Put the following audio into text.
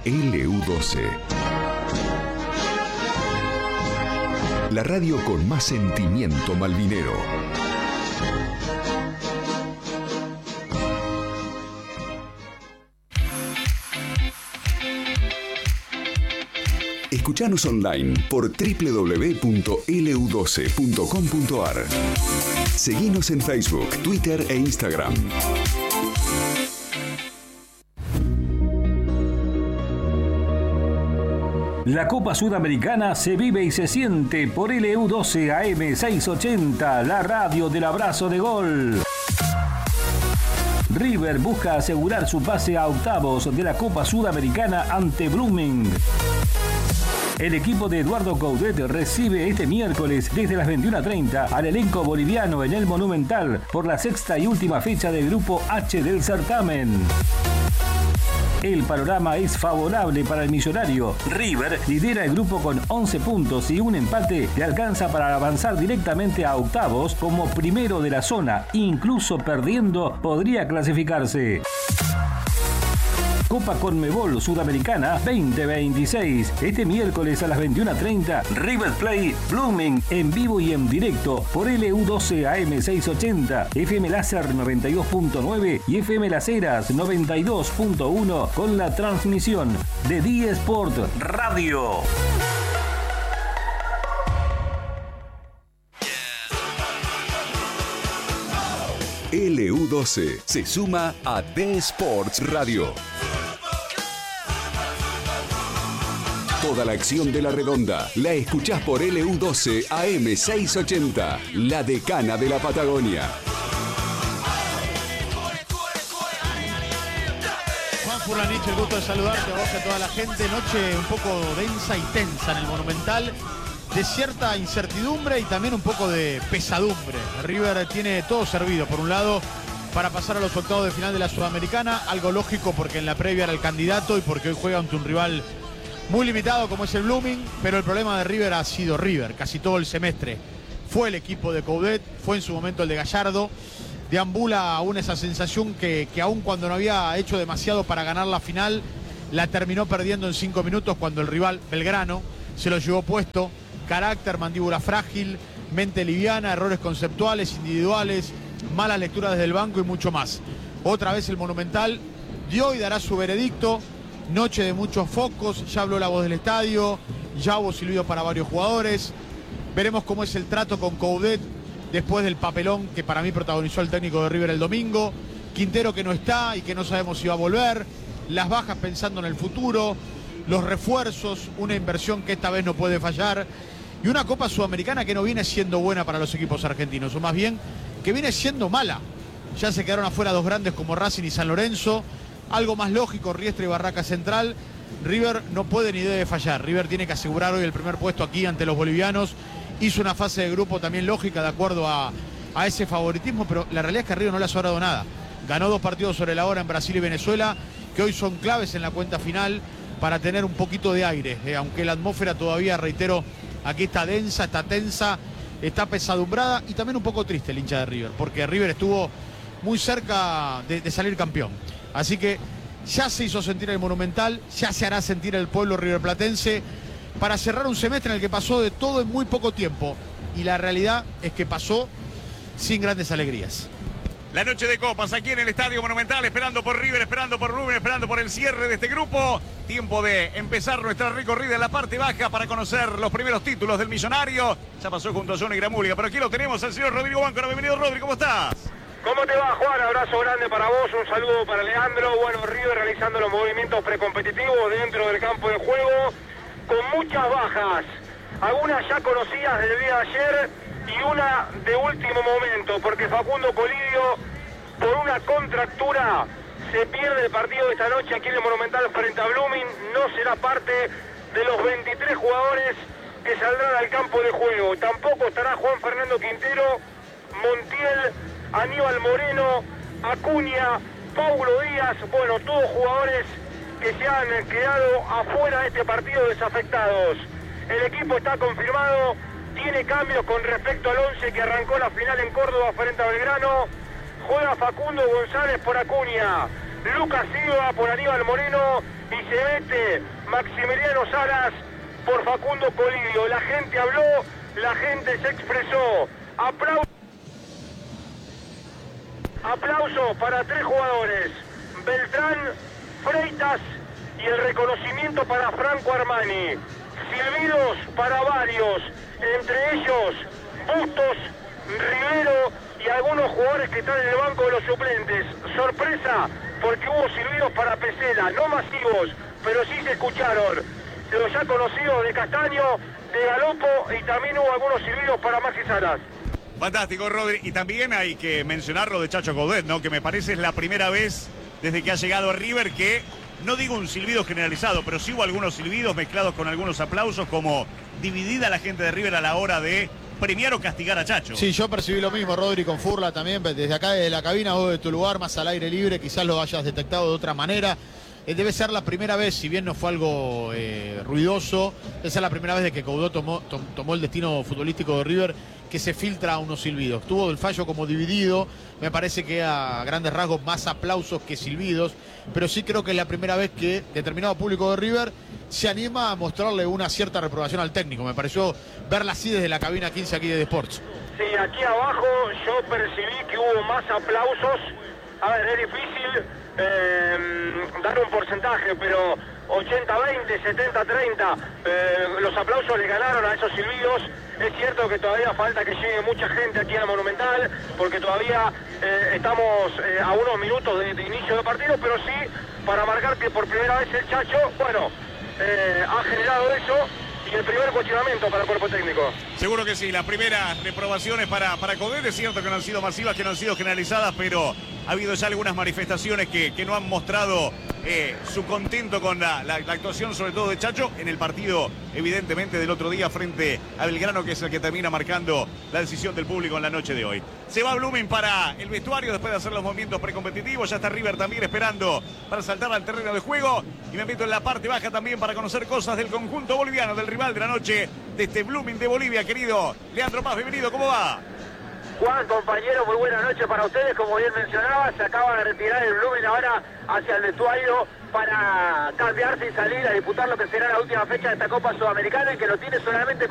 LU12. La radio con más sentimiento malvinero. Escuchanos online por www.lu12.com.ar. Seguinos en Facebook, Twitter e Instagram. La Copa Sudamericana se vive y se siente por LU12 AM 680, la radio del abrazo de gol. River busca asegurar su pase a octavos de la Copa Sudamericana ante Blooming. El equipo de Eduardo Coudet recibe este miércoles desde las 21:30 al elenco boliviano en el Monumental por la sexta y última fecha del Grupo H del certamen. El panorama es favorable para el millonario. River lidera el grupo con 11 puntos y un empate le alcanza para avanzar directamente a octavos como primero de la zona. Incluso perdiendo podría clasificarse. Copa Conmebol Sudamericana 2026. Este miércoles a las 21:30, River Plate Blooming en vivo y en directo por LU12 AM 680, FM Láser 92.9 y FM Las Heras 92.1 con la transmisión de Die Sport Radio. LU12 se suma a The Sports Radio. Toda la acción de la redonda la escuchás por LU12 AM 680, la decana de la Patagonia. Juan Furlanich, el gusto de saludarte a vos y a toda la gente. Noche un poco densa y tensa en el Monumental, de cierta incertidumbre y también un poco de pesadumbre. River tiene todo servido, por un lado, para pasar a los octavos de final de la Sudamericana, algo lógico porque en la previa era el candidato y porque hoy juega ante un rival muy limitado como es el Blooming, pero el problema de River ha sido River, casi todo el semestre. Fue el equipo de Coudet, fue en su momento el de Gallardo. Deambula aún esa sensación que aún cuando no había hecho demasiado para ganar la final, la terminó perdiendo en 5 minutos cuando el rival, Belgrano, se lo llevó puesto. Carácter, mandíbula frágil, mente liviana, errores conceptuales, individuales, malas lecturas desde el banco y mucho más. Otra vez el Monumental dio y dará su veredicto. Noche de muchos focos, ya habló la voz del estadio, ya hubo silbido para varios jugadores. Veremos cómo es el trato con Coudet después del papelón que para mí protagonizó el técnico de River el domingo. Quintero que no está y que no sabemos si va a volver. Las bajas pensando en el futuro, los refuerzos, una inversión que esta vez no puede fallar. Y una Copa Sudamericana que no viene siendo buena para los equipos argentinos, o más bien que viene siendo mala. Ya se quedaron afuera dos grandes como Racing y San Lorenzo. Algo más lógico, Riestra y Barraca Central. River no puede ni debe fallar. River tiene que asegurar hoy el primer puesto aquí ante los bolivianos. Hizo una fase de grupo también lógica de acuerdo a ese favoritismo, pero la realidad es que a River no le ha sobrado nada. Ganó 2 partidos sobre la hora en Brasil y Venezuela, que hoy son claves en la cuenta final para tener un poquito de aire. Aunque la atmósfera todavía, reitero, aquí está densa, está tensa, está pesadumbrada y también un poco triste el hincha de River, porque River estuvo muy cerca de salir campeón. Así que ya se hizo sentir el Monumental, ya se hará sentir el pueblo riverplatense para cerrar un semestre en el que pasó de todo en muy poco tiempo. Y la realidad es que pasó sin grandes alegrías. La noche de copas aquí en el Estadio Monumental, esperando por River, esperando por Rubén, esperando por el cierre de este grupo. Tiempo de empezar nuestra recorrida en la parte baja para conocer los primeros títulos del millonario. Ya pasó junto a Johnny Gramulga, pero aquí lo tenemos al señor Rodrigo Banco. Bienvenido, Rodrigo, ¿cómo estás? ¿Cómo te va, Juan? Abrazo grande para vos, un saludo para Leandro. Bueno, River realizando los movimientos precompetitivos dentro del campo de juego, con muchas bajas. Algunas ya conocidas del día de ayer y una de último momento, porque Facundo Colidio, por una contractura, se pierde el partido de esta noche aquí en el Monumental frente a Blooming. No será parte de los 23 jugadores que saldrán al campo de juego. Tampoco estará Juan Fernando Quintero, Montiel, Aníbal Moreno, Acuña, Paulo Díaz, bueno, todos jugadores que se han quedado afuera de este partido desafectados. El equipo está confirmado, tiene cambios con respecto al 11 que arrancó la final en Córdoba frente a Belgrano. Juega Facundo González por Acuña, Lucas Silva por Aníbal Moreno y se mete Maximiliano Salas por Facundo Colidio. La gente habló, la gente se expresó. Aplausos para 3 jugadores, Beltrán, Freitas y el reconocimiento para Franco Armani. Silbidos para varios, entre ellos Bustos, Rivero y algunos jugadores que están en el banco de los suplentes. Sorpresa, porque hubo silbidos para Pesela, no masivos, pero sí se escucharon. Los ya conocidos de Castaño, de Galopo, y también hubo algunos silbidos para Maxi Salas. Fantástico, Rodri. Y también hay que mencionarlo de Chacho Coudet, ¿no? Que me parece es la primera vez desde que ha llegado a River que, no digo un silbido generalizado, pero sí hubo algunos silbidos mezclados con algunos aplausos, como dividida la gente de River a la hora de premiar o castigar a Chacho. Sí, yo percibí lo mismo, Rodri, con Furla también. Desde acá, desde la cabina, vos de tu lugar, más al aire libre, quizás lo hayas detectado de otra manera. Debe ser la primera vez, si bien no fue algo ruidoso, debe ser la primera vez de que Coudet tomó el destino futbolístico de River, que se filtra unos silbidos. Tuvo el fallo como dividido, me parece que a grandes rasgos más aplausos que silbidos, pero sí creo que es la primera vez que determinado público de River se anima a mostrarle una cierta reprobación al técnico. Me pareció verla así desde la cabina 15 aquí de Sports. Sí, aquí abajo yo percibí que hubo más aplausos. A ver, es difícil dar un porcentaje, pero 80-20, 70-30, los aplausos le ganaron a esos silbidos. Es cierto que todavía falta que llegue mucha gente aquí a la Monumental, porque todavía estamos a unos minutos de inicio de partido, pero sí, para marcar que por primera vez el Chacho, bueno, ha generado eso. Y el primer cuestionamiento para el cuerpo técnico. Seguro que sí, las primeras reprobaciones para Coudet, es cierto que no han sido masivas, que no han sido generalizadas, pero ha habido ya algunas manifestaciones que no han mostrado su contento con la actuación, sobre todo de Chacho, en el partido, evidentemente, del otro día frente a Belgrano, que es el que termina marcando la decisión del público en la noche de hoy. Se va Blooming para el vestuario después de hacer los movimientos precompetitivos. Ya está River también esperando para saltar al terreno de juego. Y me meto en la parte baja también para conocer cosas del conjunto boliviano, del rival de la noche, de este Blooming de Bolivia, querido Leandro Paz. Bienvenido, ¿cómo va? Juan, compañero, muy buena noche para ustedes. Como bien mencionaba, se acaba de retirar el Blooming ahora hacia el vestuario para cambiarse y salir a disputar lo que será la última fecha de esta Copa Sudamericana, y que lo tiene solamente